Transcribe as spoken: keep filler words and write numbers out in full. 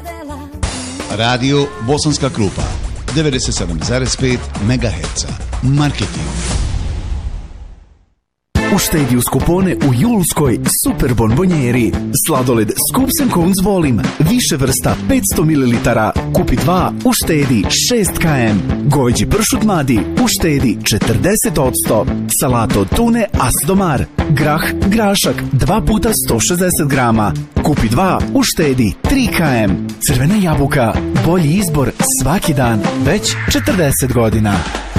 Radio Bosanska Krupa, devedeset sedam zarez pet megaherca. Marketing. Uštedi uz kupone u julskoj super bonbonjeri. Sladoled s Coops and Cones volim. Više vrsta petsto mililitara. Kupi dva, uštedi šest kilograma. Goveđi pršut mladi, uštedi četrdeset posto. Salata od tune Asdomar. Grah, grašak, dva puta sto šezdeset grama. Kupi dva, uštedi tri kilograma. Crvena jabuka, bolji izbor svaki dan, već četrdeset godina.